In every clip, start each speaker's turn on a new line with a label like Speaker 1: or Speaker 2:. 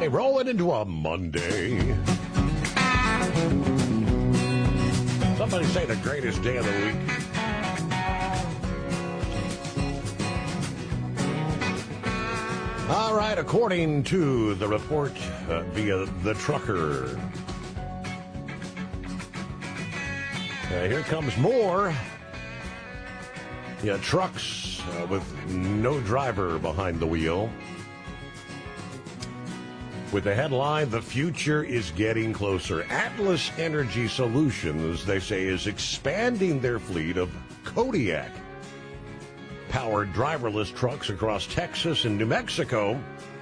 Speaker 1: righty, rolling into a Monday. Somebody say the greatest day of the week. All right, according to the report via The Trucker, here comes more trucks with no driver behind the wheel. With the headline, "The future is getting closer." Atlas Energy Solutions, they say, is expanding their fleet of Kodiak-powered driverless trucks across Texas and New Mexico.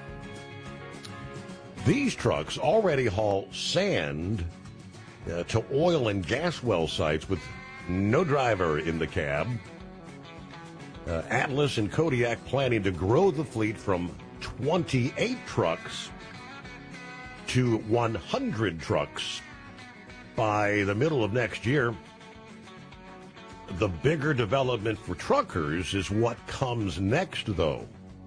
Speaker 1: These trucks already haul sand to oil and gas well sites with no driver in the cab. Atlas and Kodiak planning to grow the fleet from 28 trucks to 100 trucks by the middle of next year. The bigger development for truckers is what comes next, though.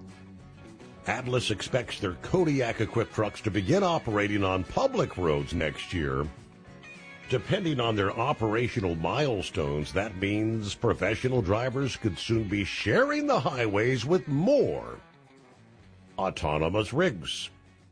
Speaker 1: Atlas expects their Kodiak-equipped trucks to begin operating on public roads next year. Depending on their operational milestones, that means professional drivers could soon be sharing the highways with more autonomous rigs.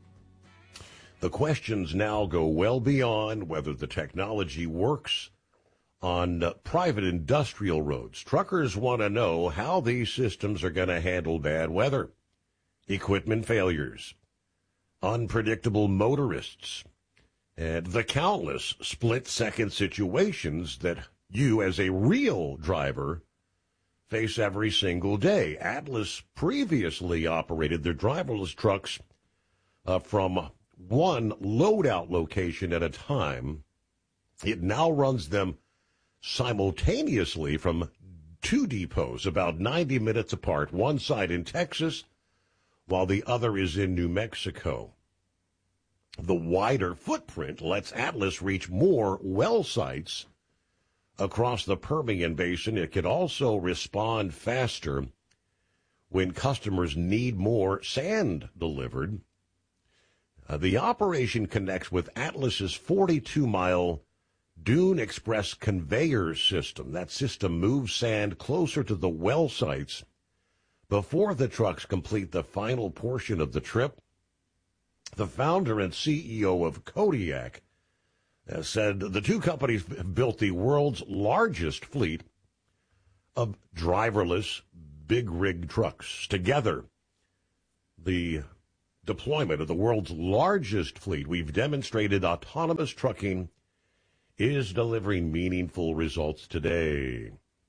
Speaker 1: The questions now go well beyond whether the technology works on private industrial roads. Truckers want to know how these systems are going to handle bad weather, equipment failures, unpredictable motorists, and the countless split-second situations that you, as a real driver, face every single day. Atlas previously operated their driverless trucks from one loadout location at a time. It now runs them simultaneously from two depots about 90 minutes apart, one site in Texas while the other is in New Mexico. The wider footprint lets Atlas reach more well sites across the Permian Basin. It can also respond faster when customers need more sand delivered. The operation connects with Atlas's 42-mile Dune Express conveyor system. That system moves sand closer to the well sites before the trucks complete the final portion of the trip. The founder and CEO of Kodiak said the two companies have built the world's largest fleet of driverless big rig trucks. Together, the deployment of the world's largest fleet, we've demonstrated autonomous trucking is delivering meaningful results today.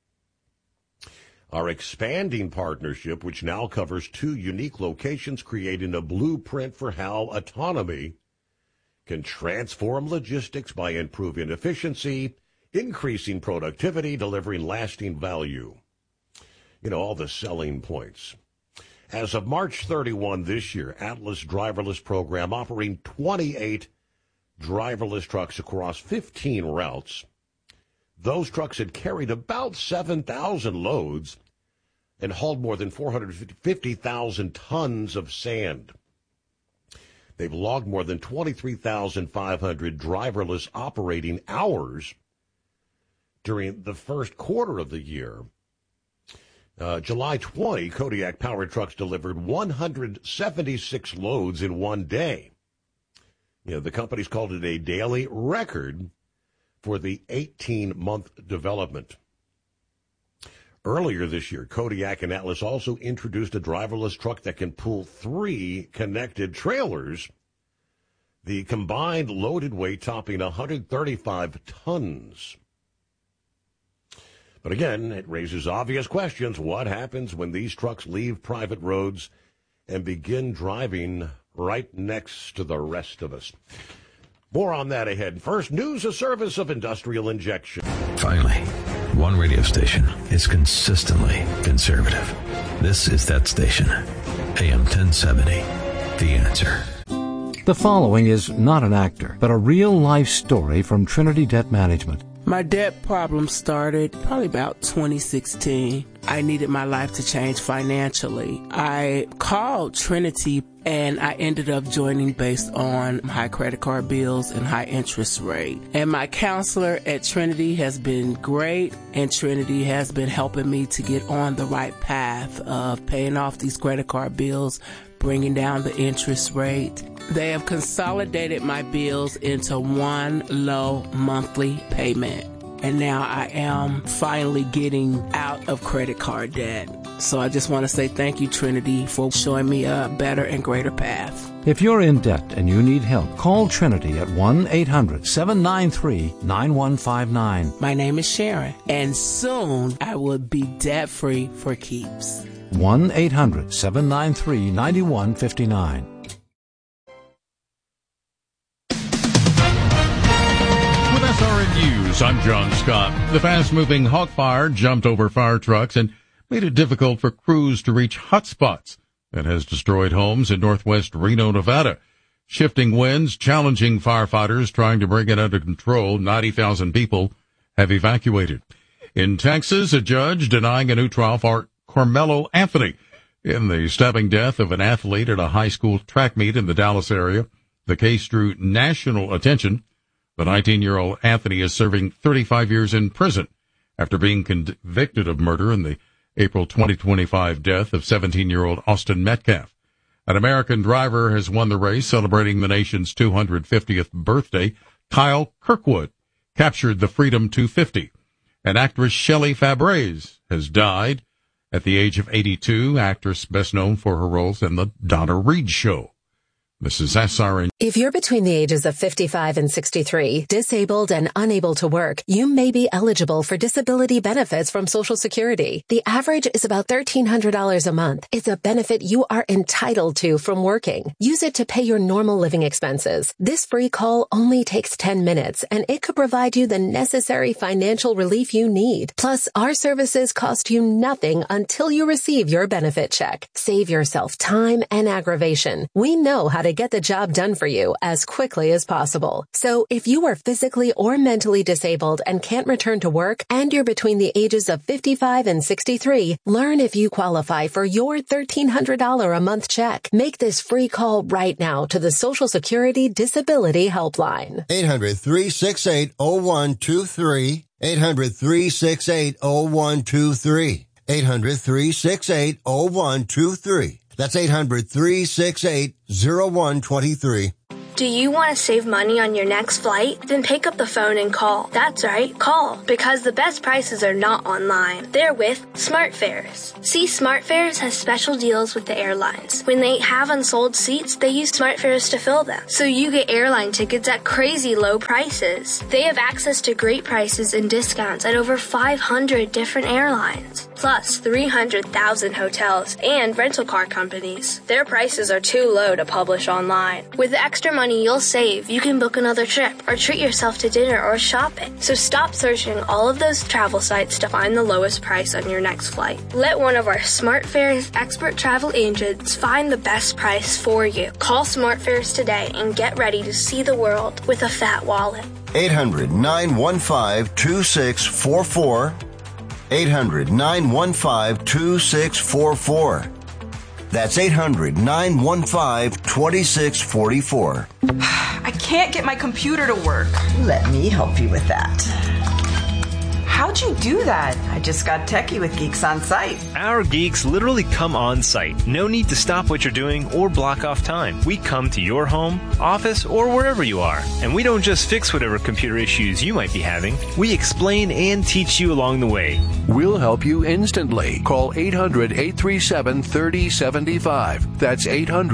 Speaker 1: Our expanding partnership, which now covers two unique locations, creating a blueprint for how autonomy can transform logistics by improving efficiency, increasing productivity, delivering lasting value. You know, all the selling points. As of March 31 this year, Atlas driverless program operating 28 driverless trucks across 15 routes. Those trucks had carried about 7,000 loads and hauled more than 450,000 tons of sand. They've logged more than 23,500 driverless operating hours during the first quarter of the year. July 20, Kodiak-powered trucks delivered 176 loads in one day. You know, the company's called it a daily record for the 18-month development. Earlier this year, Kodiak and Atlas also introduced a driverless truck that can pull 3 connected trailers, the combined loaded weight topping 135 tons. But again, it raises obvious questions. What happens when these trucks leave private roads and begin driving right next to the rest of us? More on that ahead. First, news, a service of Industrial Injection.
Speaker 2: Finally, one radio station is consistently conservative. This is that station, AM 1070, The Answer.
Speaker 3: The following is not an actor, but a real-life story from Trinity Debt Management. My debt problem started probably about 2016. I needed my life to change financially. I called Trinity and I ended up joining based on high credit card bills and high interest rate. And my counselor at Trinity has been great, and Trinity has been helping me to get on the right path of paying off these credit card bills, bringing down the interest rate. They have consolidated my bills into one low monthly payment. And now I am finally getting out of credit card debt. So I just want to say thank you, Trinity, for showing me a better and greater path.
Speaker 4: If you're in debt and you need help, call Trinity at 1-800-793-9159.
Speaker 3: My name is Sharon, and soon I will be debt-free for keeps.
Speaker 4: 1-800-793-9159.
Speaker 5: SRN News, I'm John Scott. The fast-moving Hawk Fire jumped over fire trucks and made it difficult for crews to reach hotspots and has destroyed homes in northwest Reno, Nevada. Shifting winds challenging firefighters trying to bring it under control. 90,000 people have evacuated. In Texas, a judge denying a new trial for Carmelo Anthony in the stabbing death of an athlete at a high school track meet in the Dallas area. The case drew national attention. The 19-year-old Anthony is serving 35 years in prison after being convicted of murder in the April 2025 death of 17-year-old Austin Metcalf. An American driver has won the race celebrating the nation's 250th birthday. Kyle Kirkwood captured the Freedom 250. And actress Shelley Fabares has died at the age of 82, actress best known for her roles in the Donna Reed Show. This is SRN.
Speaker 6: If you're between the ages of 55 and 63, disabled and unable to work, you may be eligible for disability benefits from Social Security. The average is about $1,300 a month. It's a benefit you are entitled to from working. Use it to pay your normal living expenses. This free call only takes 10 minutes, and it could provide you the necessary financial relief you need. Plus, our services cost you nothing until you receive your benefit check. Save yourself time and aggravation. We know how to get the job done for you as quickly as possible. So if you are physically or mentally disabled and can't return to work, and you're between the ages of 55 and 63, learn if you qualify for your $1,300 a month check. Make this free call right now to the Social Security Disability Helpline.
Speaker 7: 800-368-0123. 800-368-0123. 800-368-0123. That's 800-368-0123.
Speaker 8: Do you want to save money on your next flight? Then pick up the phone and call. That's right, call. Because the best prices are not online. They're with SmartFares. See, SmartFares has special deals with the airlines. When they have unsold seats, they use SmartFares to fill them. So you get airline tickets at crazy low prices. They have access to great prices and discounts at over 500 different airlines. Plus 300,000 hotels and rental car companies. Their prices are too low to publish online. With the extra money you'll save, you can book another trip or treat yourself to dinner or shopping. So stop searching all of those travel sites to find the lowest price on your next flight. Let one of our SmartFares expert travel agents find the best price for you. Call SmartFares today and get ready to see the world with a fat wallet.
Speaker 7: 800-915-2644. 800-915-2644. That's 800-915-2644.
Speaker 9: I can't get my computer to work.
Speaker 10: Let me help you with that.
Speaker 9: How'd you do that?
Speaker 10: I just got techie with Geeks on Site.
Speaker 11: Our geeks literally come on site. No need to stop what you're doing or block off time. We come to your home, office, or wherever you are. And we don't just fix whatever computer issues you might be having. We explain and teach you along the way.
Speaker 12: We'll help you instantly. Call 800-837-3075. That's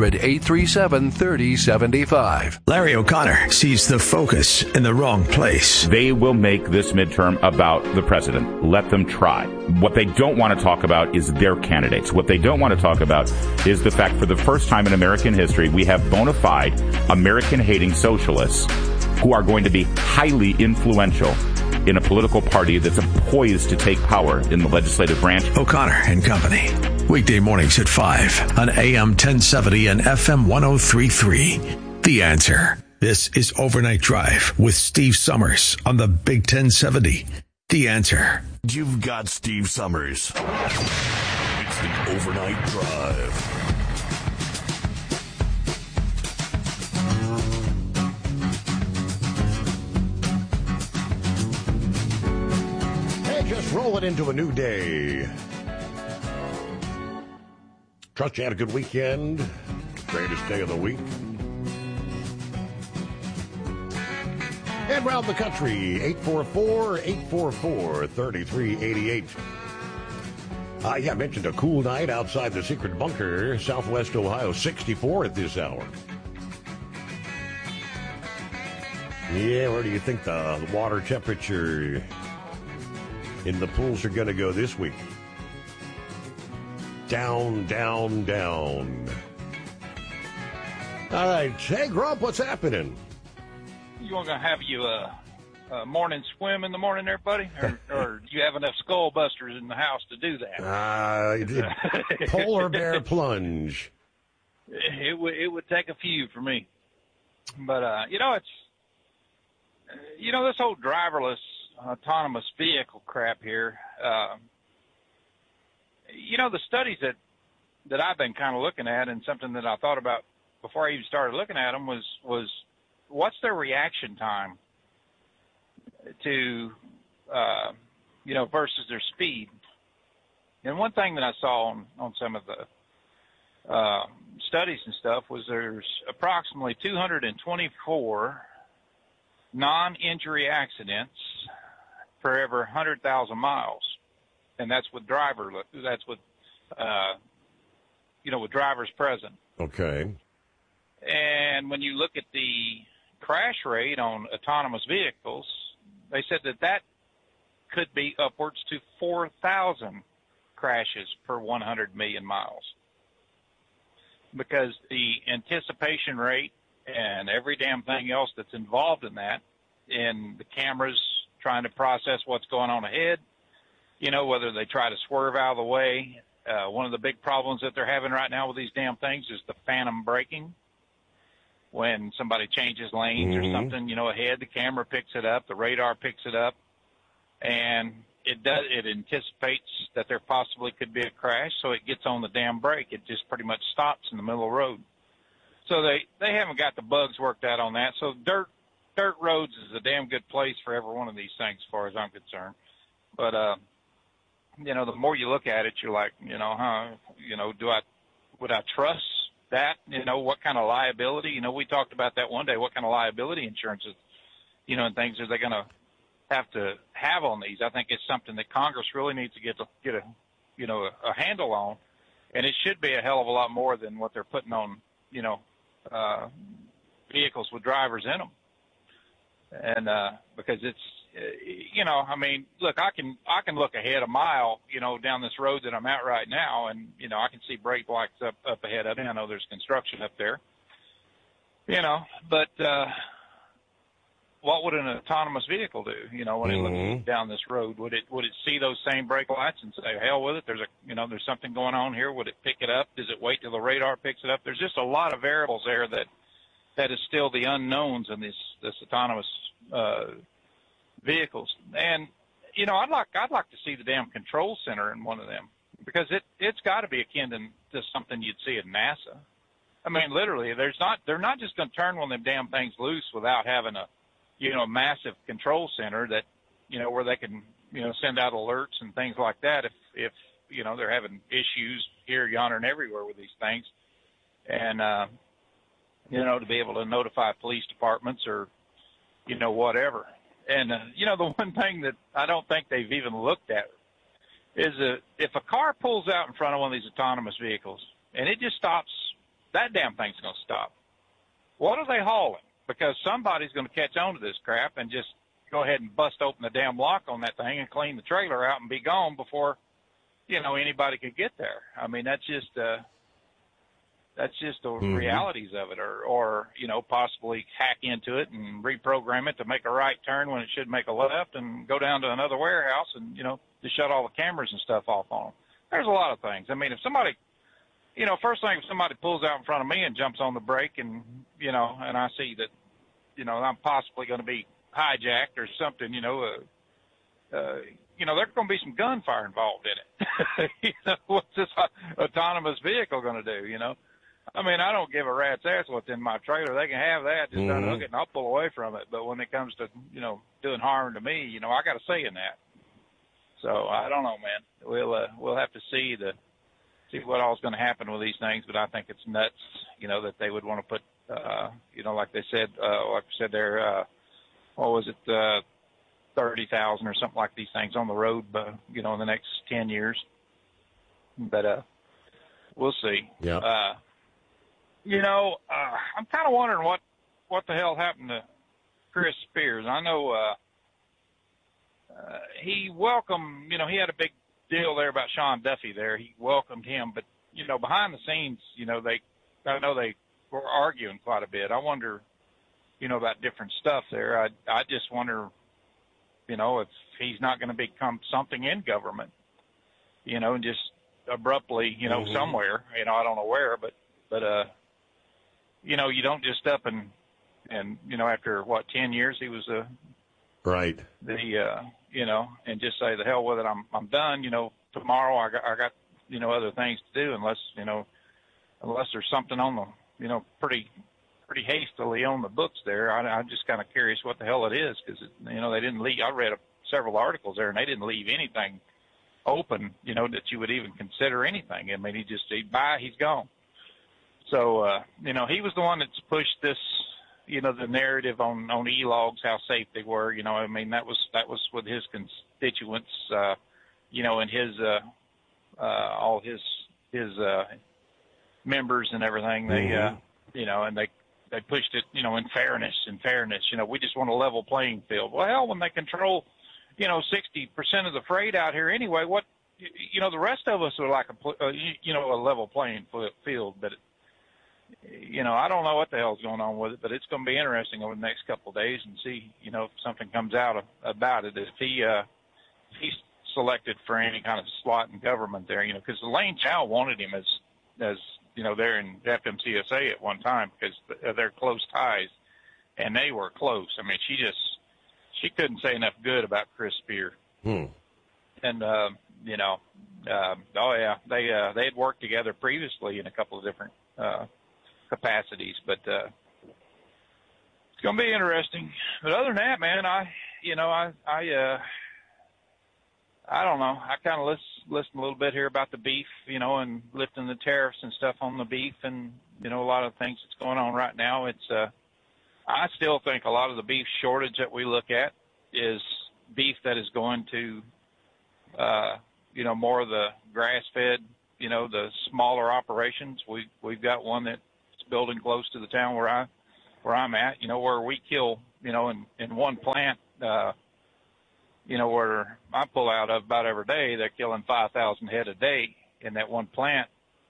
Speaker 12: 800-837-3075.
Speaker 2: Larry O'Connor sees the focus in the wrong place.
Speaker 13: They will make this midterm about the president. Let them try. What they don't want to talk about is their candidates. What they don't want to talk about is the fact for the first time in American history, we have bona fide American-hating socialists who are going to be highly influential in a political party that's poised to take power in the legislative branch.
Speaker 2: O'Connor and Company. Weekday mornings at 5 on AM 1070 and FM 1033. The Answer. This is Overnight Drive with Steve Summers on the Big 1070. The Answer.
Speaker 14: You've got Steve Summers. It's the Overnight Drive.
Speaker 1: Hey, just rolling into a new day. Trust you had a good weekend. Greatest day of the week. And around the country, 844-844-3388. I mentioned a cool night outside the secret bunker, Southwest Ohio, 64 at this hour. Yeah, where do you think the water temperature in the pools are going to go this week? Down, down, down. All right. Hey, Grump, what's happening?
Speaker 15: You want to have you a morning swim in the morning there, buddy? Or do you have enough skull busters in the house to do that?
Speaker 1: Polar bear plunge.
Speaker 15: It would take a few for me. But, it's, this whole driverless autonomous vehicle crap here, the studies that I've been kind of looking at, and something that I thought about before I even started looking at them was what's their reaction time to, versus their speed. And one thing that I saw on some of the studies and stuff was there's approximately 224 non-injury accidents per every 100,000 miles. And that's with with drivers present.
Speaker 1: Okay.
Speaker 15: And when you look at the crash rate on autonomous vehicles, they said that could be upwards to 4,000 crashes per 100 million miles. Because the anticipation rate and every damn thing else that's involved in that, and the cameras trying to process what's going on ahead, whether they try to swerve out of the way. One of the big problems that they're having right now with these damn things is the phantom braking. When somebody changes lanes or something, ahead, the camera picks it up, the radar picks it up, and it anticipates that there possibly could be a crash, so it gets on the damn brake. It just pretty much stops in the middle of the road. So they haven't got the bugs worked out on that. So dirt roads is a damn good place for every one of these things as far as I'm concerned. But the more you look at it, you're like, would I trust that? What kind of liability? We talked about that one day. What kind of liability insurances, and things are they going to have on these? I think it's something that Congress really needs to get a handle on, and it should be a hell of a lot more than what they're putting on, vehicles with drivers in them. And because it's, look, I can look ahead a mile, down this road that I'm at right now, and I can see brake lights up ahead of me. I know there's construction up there, but what would an autonomous vehicle do? When it looks down this road, would it see those same brake lights and say, hell with it? There's there's something going on here. Would it pick it up? Does it wait till the radar picks it up? There's just a lot of variables there that is still the unknowns in this autonomous vehicles. And I'd like to see the damn control center in one of them, because it's got to be akin to something you'd see at NASA. I mean, literally, they're not just going to turn one of them damn things loose without having a massive control center that where they can send out alerts and things like that if they're having issues here, yonder, and everywhere with these things, and to be able to notify police departments or whatever. And the one thing that I don't think they've even looked at is if a car pulls out in front of one of these autonomous vehicles and it just stops, that damn thing's going to stop. What are they hauling? Because somebody's going to catch on to this crap and just go ahead and bust open the damn lock on that thing and clean the trailer out and be gone before, anybody could get there. I mean, that's just the realities of it, or possibly hack into it and reprogram it to make a right turn when it should make a left and go down to another warehouse and, to shut all the cameras and stuff off on them. There's a lot of things. I mean, if somebody, first thing, if somebody pulls out in front of me and jumps on the brake and, and I see that, I'm possibly going to be hijacked or something, there's going to be some gunfire involved in it. What's this autonomous vehicle going to do, I mean, I don't give a rat's ass what's in my trailer. They can have that. Just unhook it and I'll pull away from it. But when it comes to, doing harm to me, I got a say in that. So I don't know, man. We'll have to see what all's going to happen with these things. But I think it's nuts, that they would want to put, like they said, like I said there, what was it, 30,000 or something like these things on the road, in the next 10 years. But we'll see.
Speaker 1: Yeah.
Speaker 15: I'm kind of wondering what the hell happened to Chris Spears. I know he welcomed, he had a big deal there about Sean Duffy there. He welcomed him, but, behind the scenes, I know they were arguing quite a bit. I wonder, about different stuff there. I just wonder, if he's not going to become something in government, and just abruptly, somewhere, I don't know where, but you don't just up and after 10 years he was
Speaker 1: right.
Speaker 15: And just say the hell with it. I'm done. Tomorrow I got other things to do unless there's something on the, pretty hastily on the books there. I'm just kind of curious what the hell it is because, they didn't leave. I read several articles there and they didn't leave anything open, that you would even consider anything. I mean, he's gone. So, he was the one that's pushed this, the narrative on e-logs, how safe they were, I mean, that was with his constituents, and his, all his members and everything. They, and they pushed it, in fairness, we just want a level playing field. Well, hell, when they control, 60% of the freight out here anyway, the rest of us are like a level playing field, but I don't know what the hell's going on with it, but it's going to be interesting over the next couple of days and see, if something comes out about it. If he's selected for any kind of slot in government there, because Elaine Chao wanted him as there in FMCSA at one time because of their close ties, and they were close. I mean, she couldn't say enough good about Chris Spear. And oh yeah, they had worked together previously in a couple of different capacities, but it's going to be interesting. But other than that, man, I don't know. I kind of listen a little bit here about the beef, and lifting the tariffs and stuff on the beef, and a lot of things that's going on right now. It's I still think a lot of the beef shortage that we look at is beef that is going to more of the grass-fed, the smaller operations. We've got one that's building close to the town where I'm at, where we kill, in one plant, where I pull out of about every day, they're killing 5,000 head a day in that one plant.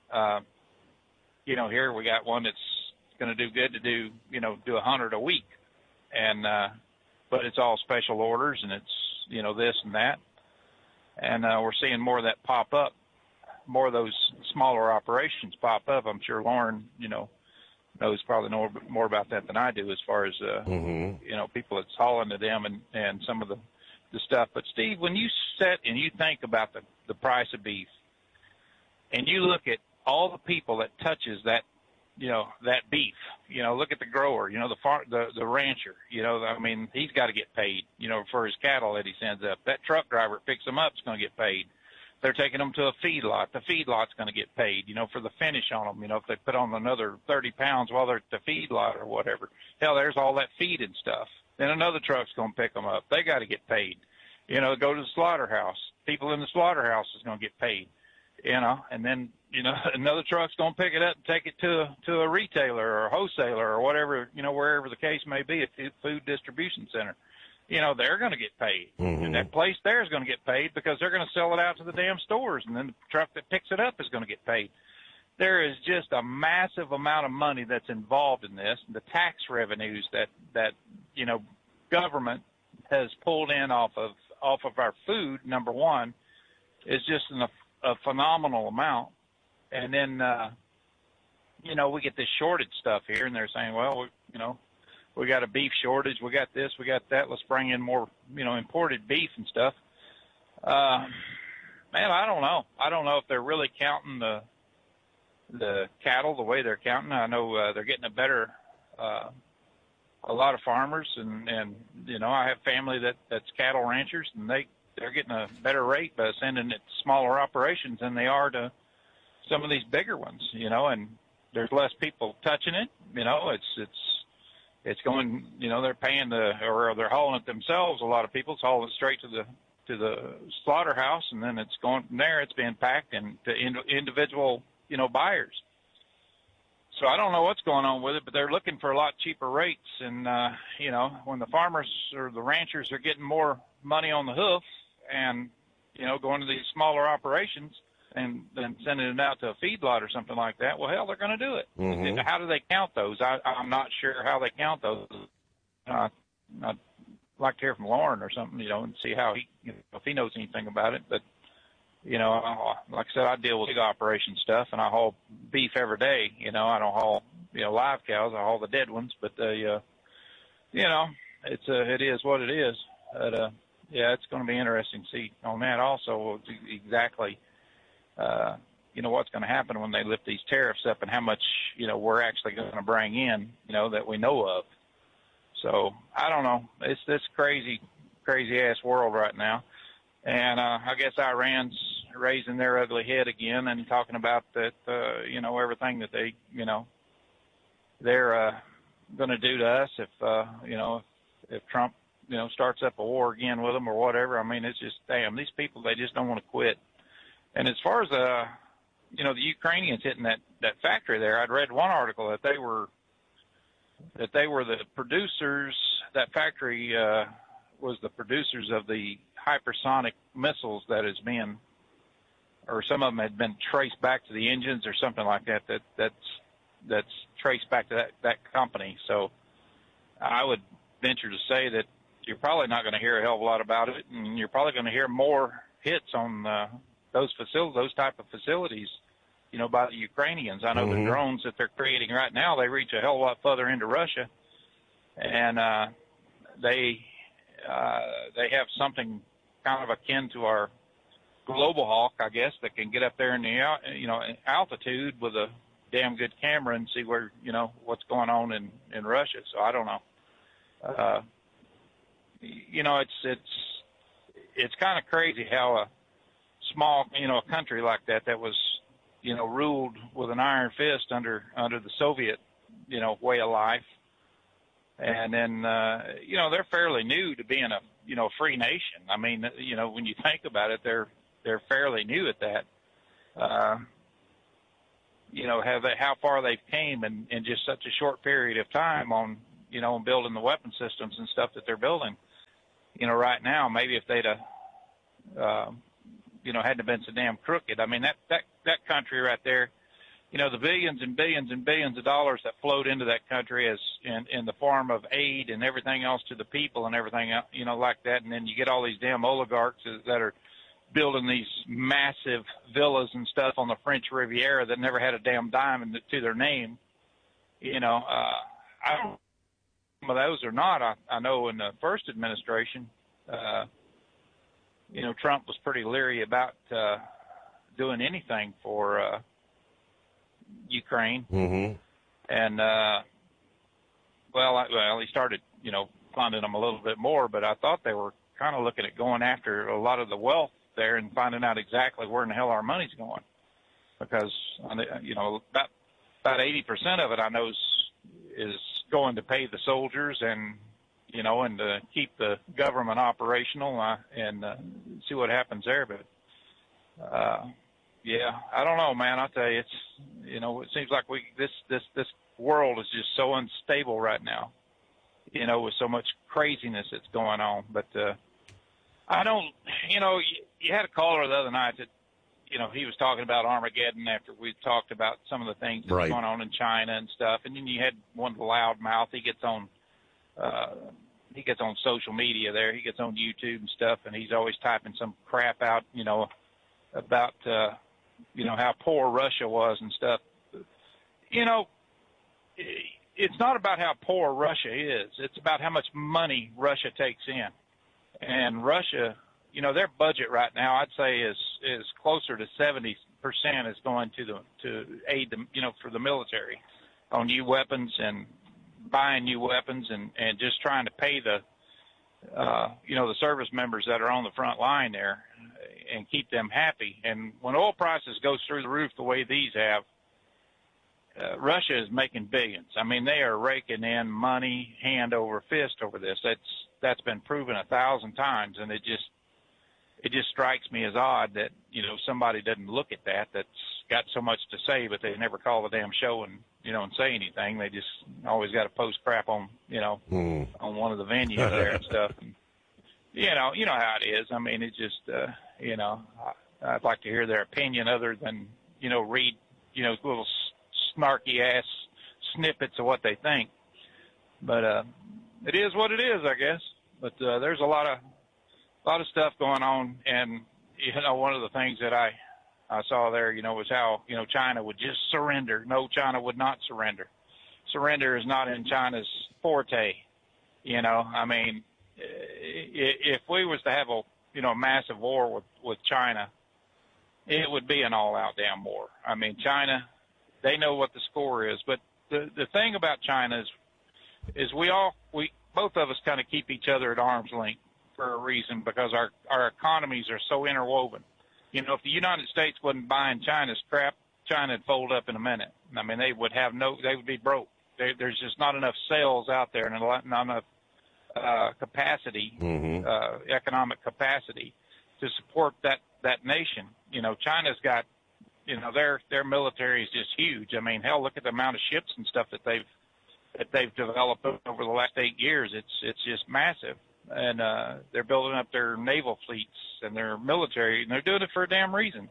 Speaker 15: Here we got one that's going to do good to do 100 a week. And, but it's all special orders and it's, this and that. And, we're seeing more of that pop up, more of those smaller operations pop up. I'm sure Lauren, knows probably more about that than I do as far as, people that's hauling to them and some of the stuff. But Steve, when you sit and you think about the price of beef and you look at all the people that touches that, that beef, look at the grower, the rancher, I mean, he's got to get paid, for his cattle that he sends up. That truck driver that picks them up is going to get paid. They're taking them to a feedlot. The feedlot's going to get paid, for the finish on them. If they put on another 30 pounds while they're at the feedlot or whatever. Hell, there's all that feed and stuff. Then another truck's going to pick them up. They got to get paid. Go to the slaughterhouse. People in the slaughterhouse is going to get paid, and then, another truck's going to pick it up and take it to a retailer or a wholesaler or whatever, wherever the case may be, a food distribution center. They're going to get paid. And that place there is going to get paid because they're going to sell it out to the damn stores, and then the truck that picks it up is going to get paid. There is just a massive amount of money that's involved in this. The tax revenues that government has pulled in off of our food, number one, is just a phenomenal amount. And then, we get this shortage stuff here, and they're saying, well, we got a beef shortage. We got this, we got that. Let's bring in more, imported beef and stuff. Man, I don't know. I don't know if they're really counting the cattle the way they're counting. I know they're getting a better, a lot of farmers, and I have family that's cattle ranchers, and they're getting a better rate by sending it to smaller operations than they are to some of these bigger ones, and there's less people touching it. It's going, they're paying or they're hauling it themselves. A lot of people, it's hauling it straight to the slaughterhouse, and then it's going from there. It's being packed and to individual, buyers. So I don't know what's going on with it, but they're looking for a lot cheaper rates. And, when the farmers or the ranchers are getting more money on the hoof and, going to these smaller operations and then sending it out to a feedlot or something like that, well, hell, they're going to do it.
Speaker 1: Mm-hmm.
Speaker 15: How do they count those? I'm not sure how they count those. I'd like to hear from Lauren or something, and see how if he knows anything about it. But, like I said, I deal with big operation stuff, and I haul beef every day. I don't haul, live cows. I haul the dead ones. But, it is what it is. But, it's going to be interesting to see on that also exactly, what's going to happen when they lift these tariffs up and how much, we're actually going to bring in, that we know of. So I don't know. It's this crazy ass world right now. And, I guess Iran's raising their ugly head again and talking about that, everything that they, they're, going to do to us if Trump, starts up a war again with them or whatever. I mean, it's just, damn, these people, they just don't want to quit. And as far as, the Ukrainians hitting that factory there, I'd read one article that they were the producers. That factory was the producers of the hypersonic missiles that has been, or some of them had been traced back to the engines or something like that. That's traced back to that company. So I would venture to say that you're probably not going to hear a hell of a lot about it, and you're probably going to hear more hits on those type of facilities, by the Ukrainians. I know the drones that they're creating right now, they reach a hell of a lot further into Russia, and they have something kind of akin to our Global Hawk, I guess, that can get up there in the altitude with a damn good camera and see where what's going on in Russia. So I don't know. It's kind of crazy how a small, a country like that was, ruled with an iron fist under the Soviet, way of life. And then, they're fairly new to being a free nation. I mean, when you think about it, they're fairly new at that. How far they've came in just such a short period of time on, building the weapon systems and stuff that they're building. Right now, maybe if they'd hadn't been so damn crooked. I mean, that country right there, the billions and billions and billions of dollars that flowed into that country as in the form of aid and everything else to the people and everything, like that. And then you get all these damn oligarchs that are building these massive villas and stuff on the French Riviera that never had a damn dime to their name. I don't know some of those or not. I know in the first administration, Trump was pretty leery about doing anything for Ukraine.
Speaker 1: Mm-hmm.
Speaker 15: And, he started, funding them a little bit more, but I thought they were kind of looking at going after a lot of the wealth there and finding out exactly where in the hell our money's going. Because, about 80% of it I know is going to pay the soldiers and to keep the government operational and see what happens there. But, I don't know, man. I'll tell you, it's, it seems like this world is just so unstable right now, with so much craziness that's going on. But, I don't, you had a caller the other night that, he was talking about Armageddon after we talked about some of the things that's going on in China and stuff. And then you had one loudmouth. He gets on social media there. He gets on YouTube and stuff, and he's always typing some crap out, about, how poor Russia was and stuff. it's not about how poor Russia is. It's about how much money Russia takes in. And Russia, their budget right now, I'd say is closer to 70% is going to aid them, for the military on new weapons and buying new weapons and just trying to pay the service members that are on the front line there and keep them happy. And when oil prices go through the roof the way these have, Russia is making billions. I mean, they are raking in money hand over fist over this. That's been proven 1,000 times, and it just strikes me as odd that somebody doesn't look at that. That's got so much to say, but they never call the damn show and and say anything. They just always got to post crap on on one of the venues there and stuff. And, you know how it is. I mean, it just I'd like to hear their opinion other than read little snarky ass snippets of what they think. But it is what it is, I guess. But there's a lot of stuff going on, and one of the things that I saw there, was how China would just surrender. No, China would not surrender. Surrender is not in China's forte. I mean, if we was to have a massive war with China, it would be an all-out damn war. I mean, China, they know what the score is. But the thing about China is we both of us kind of keep each other at arm's length for a reason, because our economies are so interwoven. If the United States wasn't buying China's crap, China would fold up in a minute. I mean, they would be broke. There's just not enough sales out there and not enough capacity, economic capacity to support that nation. China's got, their military is just huge. I mean, hell, look at the amount of ships and stuff that they've developed over the last 8 years. It's just massive. And they're building up their naval fleets and their military, and they're doing it for a damn reason.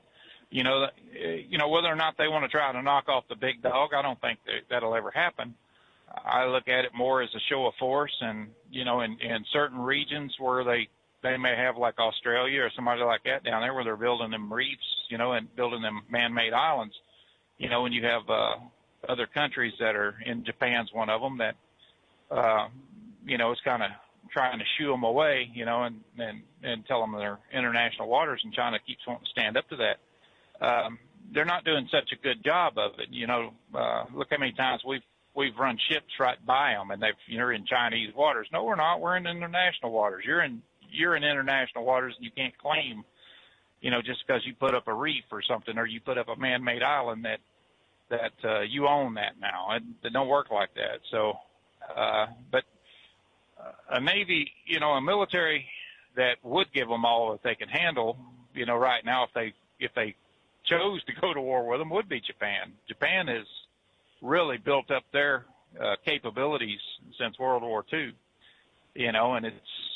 Speaker 15: Whether or not they want to try to knock off the big dog, I don't think that'll ever happen. I look at it more as a show of force, and in certain regions where they may have, like Australia or somebody like that down there, where they're building them reefs, and building them man-made islands. And you have other countries that are, in Japan's one of them, that it's kind of trying to shoo them away, and tell them they're international waters, and China keeps wanting to stand up to that. They're not doing such a good job of it. Look how many times we've run ships right by them, and you're in Chinese waters. No, we're not. We're in international waters. You're in international waters, and you can't claim, just because you put up a reef or something, or you put up a man-made island that you own that now. It don't work like that. So, but a Navy, a military that would give them all that they can handle, right now, if they chose to go to war with them, would be Japan. Japan has really built up their capabilities since World War II, and